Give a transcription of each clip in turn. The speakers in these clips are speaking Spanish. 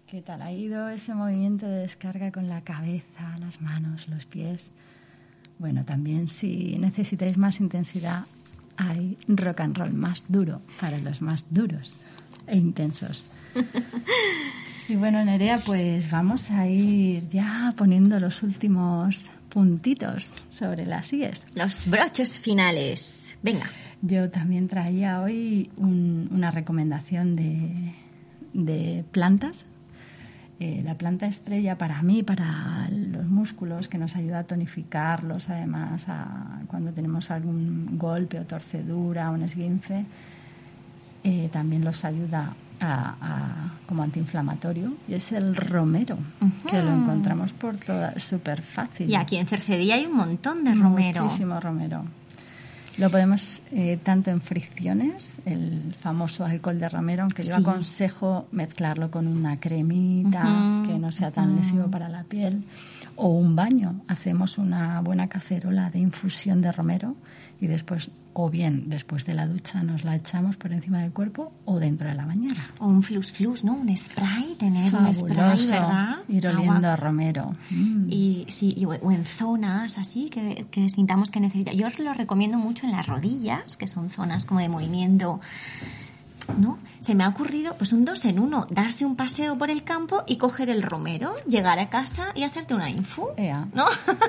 ¿Qué tal ha ido ese movimiento de descarga con la cabeza, las manos, los pies? Bueno, también si necesitáis más intensidad, hay rock and roll más duro para los más duros e intensos. Y bueno, Nerea, pues vamos a ir ya poniendo los últimos puntitos sobre las IES. Los broches finales. Venga. Yo también traía hoy una recomendación de plantas. La planta estrella para mí, para los músculos, que nos ayuda a tonificarlos, además cuando tenemos algún golpe o torcedura, un esguince, también los ayuda como antiinflamatorio, y es el romero, que lo encontramos por toda, súper fácil. Y aquí en Cercedilla hay un montón de romero. Muchísimo romero. Lo podemos tanto en fricciones, el famoso alcohol de romero, aunque yo aconsejo mezclarlo con una cremita que no sea tan lesivo para la piel, o un baño. Hacemos una buena cacerola de infusión de romero y después, o bien después de la ducha, nos la echamos por encima del cuerpo o dentro de la bañera. O un flus, ¿no? Un spray, tener fabuloso, un spray, ¿verdad? Ir oliendo a romero. Y sí, o en zonas así que sintamos que necesita. Yo os lo recomiendo mucho en las rodillas, que son zonas como de movimiento, ¿no? Se me ha ocurrido pues un 2 en 1, darse un paseo por el campo y coger el romero, llegar a casa y hacerte una infu, ¿no?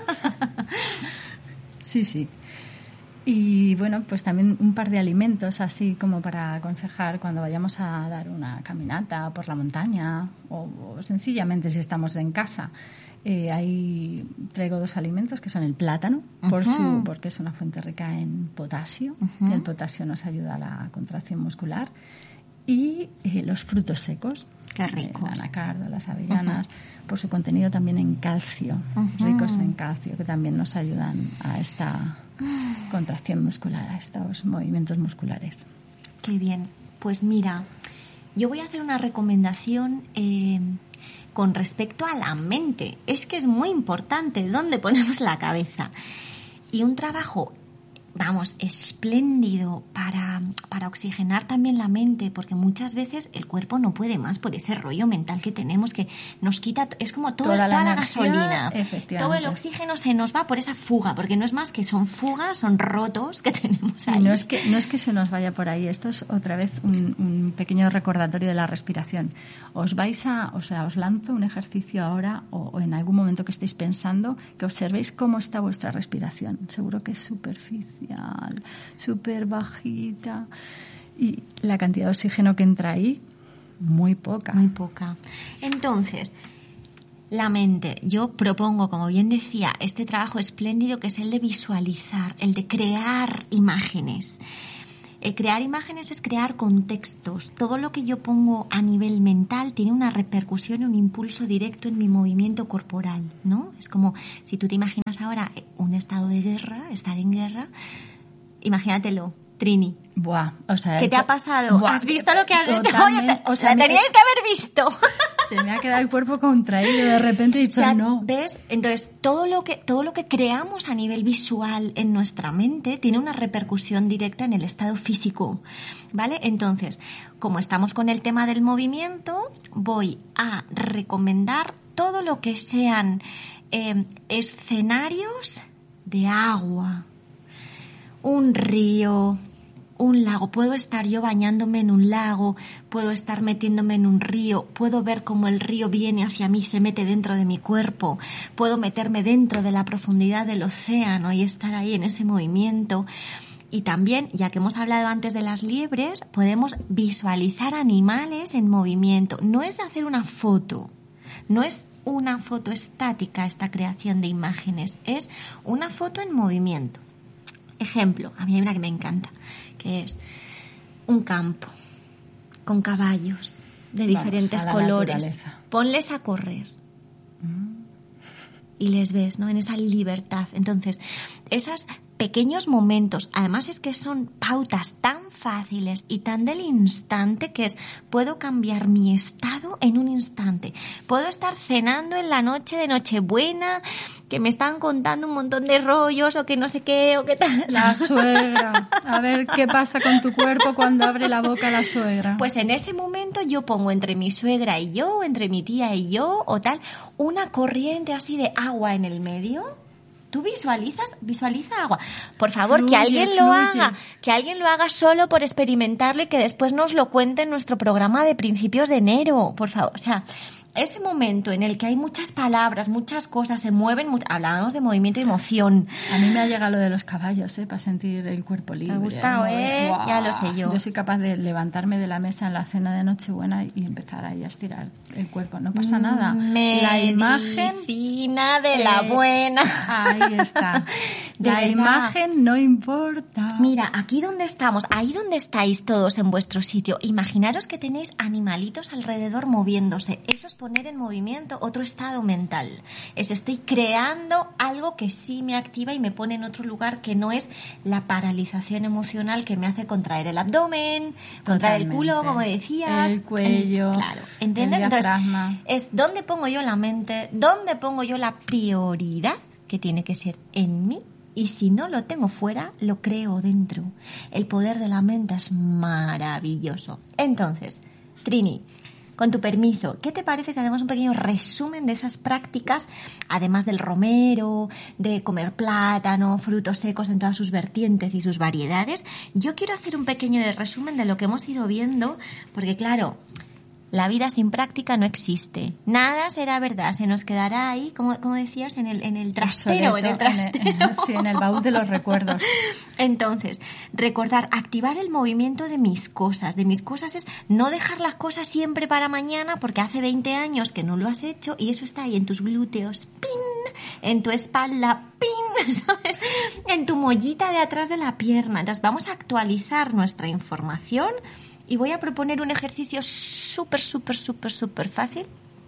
Sí. Y bueno, pues también un par de alimentos así como para aconsejar cuando vayamos a dar una caminata por la montaña o sencillamente si estamos en casa. Traigo 2 alimentos que son el plátano, porque es una fuente rica en potasio, y el potasio nos ayuda a la contracción muscular, y los frutos secos, qué ricos, el anacardo, las avellanas, por su contenido también en calcio, ricos en calcio, que también nos ayudan a esta contracción muscular, a estos movimientos musculares. Qué bien. Pues mira, yo voy a hacer una recomendación con respecto a la mente. Es que es muy importante dónde ponemos la cabeza. Y un trabajo, espléndido para oxigenar también la mente, porque muchas veces el cuerpo no puede más por ese rollo mental que tenemos, que nos quita, es como toda la gasolina, todo el oxígeno se nos va por esa fuga, porque no es más que son fugas, son rotos que tenemos ahí. No es que se nos vaya por ahí, esto es otra vez un pequeño recordatorio de la respiración. Os lanzo un ejercicio ahora o en algún momento que estéis pensando, que observéis cómo está vuestra respiración. Seguro que es superficial, súper bajita, y la cantidad de oxígeno que entra ahí, muy poca. Entonces, la mente, yo propongo, como bien decía, este trabajo espléndido que es el de visualizar, el de crear imágenes. El crear imágenes es crear contextos. Todo lo que yo pongo a nivel mental tiene una repercusión y un impulso directo en mi movimiento corporal, ¿no? Es como si tú te imaginas ahora un estado de guerra, estar en guerra, imagínatelo, Trini. ¿Qué te ha pasado? ¿Has visto lo que has hecho? La teníais que haber visto. Se me ha quedado el cuerpo contraído, de repente he dicho no. ¿Ves? Entonces, todo lo que creamos a nivel visual en nuestra mente tiene una repercusión directa en el estado físico, ¿vale? Entonces, como estamos con el tema del movimiento, voy a recomendar todo lo que sean escenarios de agua, un río, un lago. Puedo estar yo bañándome en un lago, puedo estar metiéndome en un río, puedo ver cómo el río viene hacia mí, se mete dentro de mi cuerpo, puedo meterme dentro de la profundidad del océano y estar ahí en ese movimiento. Y también, ya que hemos hablado antes de las liebres, podemos visualizar animales en movimiento. No es hacer una foto, no es una foto estática esta creación de imágenes, es una foto en movimiento. Ejemplo, a mí hay una que me encanta, que es un campo con caballos de diferentes colores. Naturaleza. Ponles a correr y les ves, ¿no? En esa libertad. Entonces, esos pequeños momentos, además es que son pautas tan fáciles y tan del instante que es, puedo cambiar mi estado en un instante. Puedo estar cenando en la noche de Nochebuena, que me están contando un montón de rollos o que no sé qué o qué tal. La suegra. A ver qué pasa con tu cuerpo cuando abre la boca la suegra. Pues en ese momento yo pongo entre mi suegra y yo, entre mi tía y yo o tal, una corriente así de agua en el medio. ¿Tú visualiza agua? Por favor, Fluye, que alguien lo fluye. haga, que alguien lo haga solo por experimentarlo y que después nos lo cuente en nuestro programa de principios de enero, por favor. O sea, ese momento en el que hay muchas palabras, muchas cosas, se mueven, hablábamos de movimiento y emoción. A mí me ha llegado lo de los caballos, para sentir el cuerpo libre. Me ha gustado, ¡Guau! Ya lo sé yo. Yo soy capaz de levantarme de la mesa en la cena de Nochebuena y empezar ahí a estirar el cuerpo. No pasa nada. La imagen... Medicina de la buena. Ahí está. De La verdad. imagen no importa. Mira, aquí donde estamos, ahí donde estáis todos en vuestro sitio, imaginaros que tenéis animalitos alrededor moviéndose. Eso es poner en movimiento otro estado mental. Estoy creando algo que sí me activa y me pone en otro lugar que no es la paralización emocional que me hace contraer el abdomen, contraer el culo, como decías. El cuello. Claro, ¿entiendes? El diafragma. Entonces, es dónde pongo yo la mente, dónde pongo yo la prioridad que tiene que ser en mí. Y si no lo tengo fuera, lo creo dentro. El poder de la mente es maravilloso. Entonces, Trini, con tu permiso, ¿qué te parece si hacemos un pequeño resumen de esas prácticas, además del romero, de comer plátano, frutos secos en todas sus vertientes y sus variedades? Yo quiero hacer un pequeño resumen de lo que hemos ido viendo, porque claro, la vida sin práctica no existe. Nada será verdad, se nos quedará ahí, como decías, en el trastero. Sí, en el baúl de los recuerdos. Entonces, recordar, activar el movimiento de mis cosas. De mis cosas es no dejar las cosas siempre para mañana porque hace 20 años que no lo has hecho y eso está ahí en tus glúteos, ¡pin! En tu espalda, ¡pin! ¿Sabes? En tu mollita de atrás de la pierna. Entonces, vamos a actualizar nuestra información. Y voy a proponer un ejercicio súper fácil,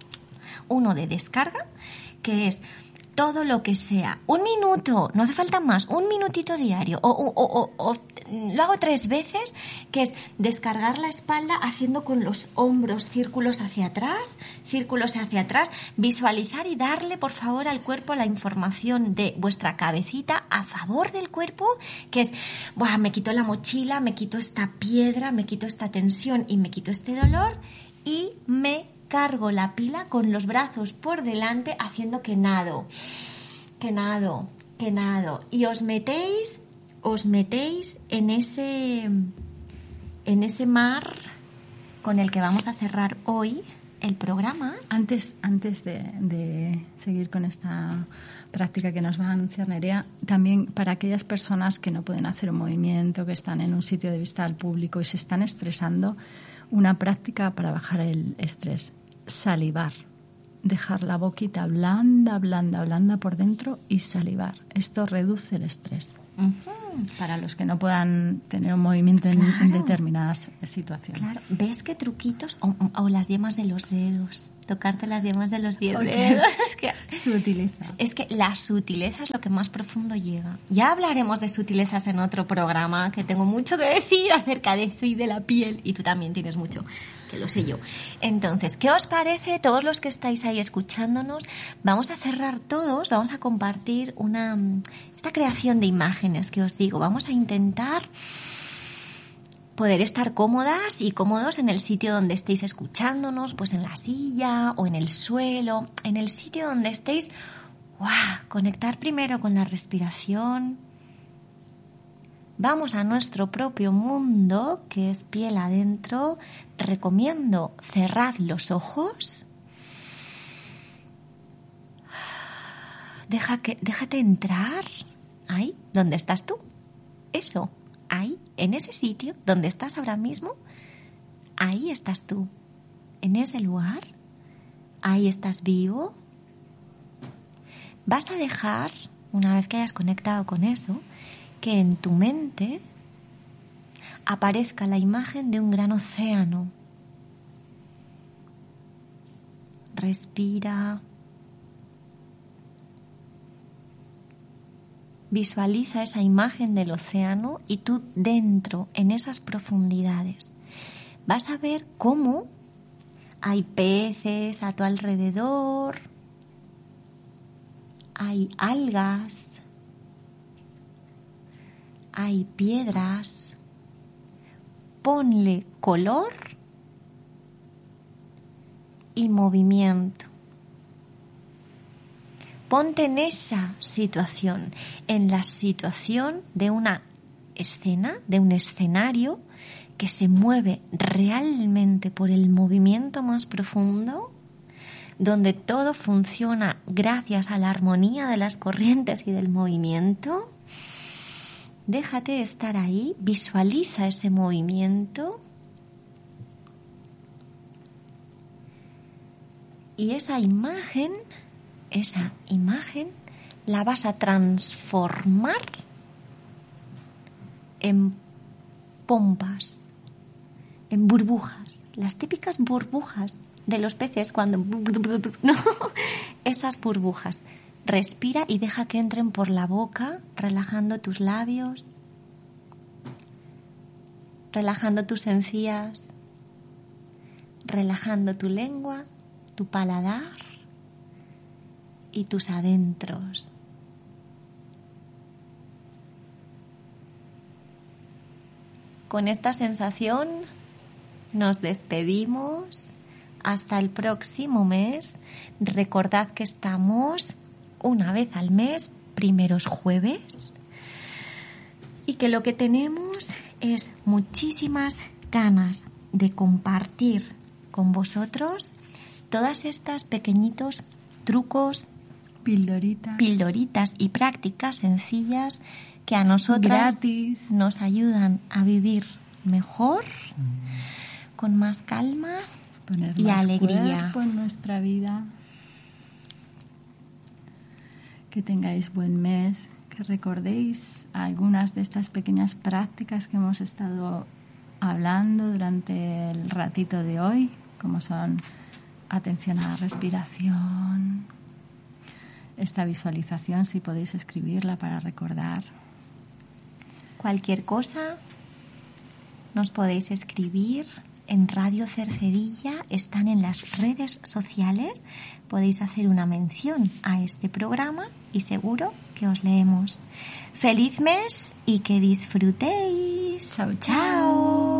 uno de descarga, que es todo lo que sea, 1 minuto, no hace falta más, 1 minutito diario, o lo hago 3 veces, que es descargar la espalda haciendo con los hombros círculos hacia atrás, visualizar y darle, por favor, al cuerpo la información de vuestra cabecita a favor del cuerpo, que es, ¡buah! Me quito la mochila, me quito esta piedra, me quito esta tensión y me quito este dolor y me cargo la pila con los brazos por delante haciendo que nado. Y os metéis en ese mar con el que vamos a cerrar hoy el programa. Antes de seguir con esta práctica que nos va a anunciar Nerea, también para aquellas personas que no pueden hacer un movimiento, que están en un sitio de vista al público y se están estresando, una práctica para bajar el estrés: salivar. Dejar la boquita blanda por dentro y salivar. Esto reduce el estrés. Para los que no puedan tener un movimiento en determinadas situaciones. Claro. ¿Ves qué truquitos? O las yemas de los dedos. Tocarte las yemas de los dedos. Sutileza. Es que la sutileza es lo que más profundo llega. Ya hablaremos de sutilezas en otro programa, que tengo mucho que decir acerca de eso y de la piel. Y tú también tienes mucho, que lo sé yo. Entonces, ¿qué os parece? Todos los que estáis ahí escuchándonos, vamos a cerrar todos, vamos a compartir esta creación de imágenes que os digo. Vamos a intentar poder estar cómodas y cómodos en el sitio donde estéis escuchándonos, pues en la silla o en el suelo, en el sitio donde estéis. ¡Wow! Conectar primero con la respiración. Vamos a nuestro propio mundo, que es piel adentro. Recomiendo cerrad los ojos. Déjate entrar ahí, donde estás tú. Eso. Ahí, en ese sitio donde estás ahora mismo, ahí estás tú, en ese lugar, ahí estás vivo. Vas a dejar, una vez que hayas conectado con eso, que en tu mente aparezca la imagen de un gran océano. Respira. Visualiza esa imagen del océano y tú dentro, en esas profundidades, vas a ver cómo hay peces a tu alrededor, hay algas, hay piedras. Ponle color y movimiento. Ponte en esa situación, en la situación de una escena, de un escenario que se mueve realmente por el movimiento más profundo, donde todo funciona gracias a la armonía de las corrientes y del movimiento. Déjate estar ahí, visualiza ese movimiento y esa imagen la vas a transformar en pompas, en burbujas, las típicas burbujas de los peces cuando... ¿no? Esas burbujas. Respira y deja que entren por la boca, relajando tus labios, relajando tus encías, relajando tu lengua, tu paladar y tus adentros. Con esta sensación nos despedimos hasta el próximo mes. Recordad que estamos una vez al mes, primeros jueves, y que lo que tenemos es muchísimas ganas de compartir con vosotros todas estas pequeñitos trucos, pildoritas y prácticas sencillas que a nosotras gratis nos ayudan a vivir mejor, con más calma poner y más alegría cuerpo en nuestra vida. Que tengáis buen mes, que recordéis algunas de estas pequeñas prácticas que hemos estado hablando durante el ratito de hoy, como son atención a la respiración, esta visualización, si podéis escribirla para recordar. Cualquier cosa nos podéis escribir en Radio Cercedilla, están en las redes sociales, podéis hacer una mención a este programa y seguro que os leemos. ¡Feliz mes y que disfrutéis! ¡Chao, chao!